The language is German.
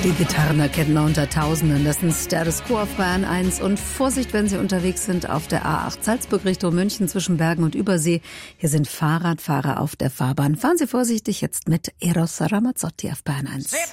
Die Gitarrener kennen wir unter Tausenden. Das ist Status Quo auf Bayern 1. Und Vorsicht, wenn Sie unterwegs sind auf der A8 Salzburg Richtung München zwischen Bergen und Übersee. Hier sind Fahrradfahrer auf der Fahrbahn. Fahren Sie vorsichtig jetzt mit Eros Ramazzotti auf Bayern 1.